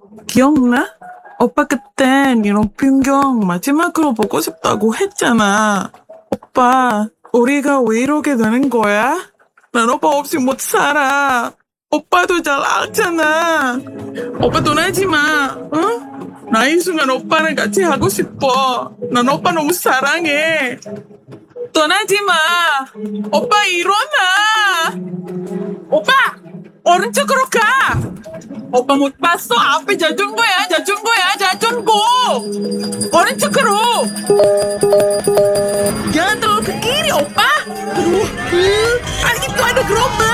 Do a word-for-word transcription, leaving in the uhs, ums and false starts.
기억나? 오빠 그땐 이런 풍경 마지막으로 보고 싶다고 했잖아. 오빠, 우리가 왜 이러게 되는 거야? 난 오빠 없이 못 살아. 오빠도 잘 알잖아. 오빠 떠나지 마, 응? 나 이 순간 오빠랑 같이 하고 싶어. 난 오빠 너무 사랑해. 떠나지 마. 오빠 일어나. 오빠, 오른쪽으로 가. 오빠 못 봤어? 앞에 자전거야, 자전거야, 자전거. 오른쪽으로. Ya, terlalu ke kiri, opa. Aduh, ayo gitu ada gerobak.